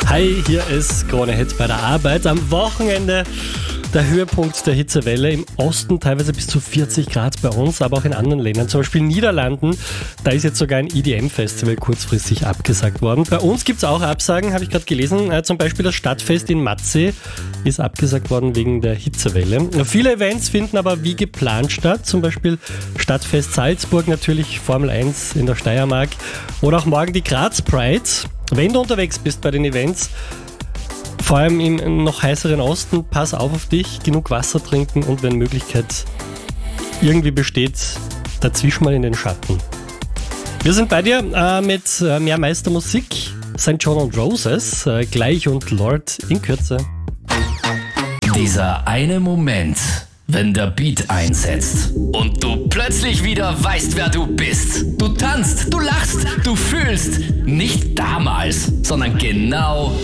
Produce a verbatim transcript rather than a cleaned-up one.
Hi, hier ist Krone Hit bei der Arbeit. Am Wochenende der Höhepunkt der Hitzewelle. Im Osten teilweise bis zu vierzig Grad bei uns, aber auch in anderen Ländern, zum Beispiel Niederlanden. Da ist jetzt sogar ein E D M-Festival kurzfristig abgesagt worden. Bei uns gibt es auch Absagen, habe ich gerade gelesen. Äh, zum Beispiel das Stadtfest in Matzee ist abgesagt worden wegen der Hitzewelle. Viele Events finden aber wie geplant statt. Zum Beispiel Stadtfest Salzburg, natürlich Formel eins in der Steiermark. Oder auch morgen die Graz Pride. Wenn du unterwegs bist bei den Events, vor allem im noch heißeren Osten, pass auf auf dich, genug Wasser trinken und wenn Möglichkeit irgendwie besteht, dazwischen mal in den Schatten. Wir sind bei dir äh, mit äh, mehr Meistermusik, Sankt John und Roses, äh, gleich und Lord in Kürze. Dieser eine Moment, wenn der Beat einsetzt und du plötzlich wieder weißt, wer du bist. Du tanzt, du lachst, du fühlst. Nicht damals, sondern genau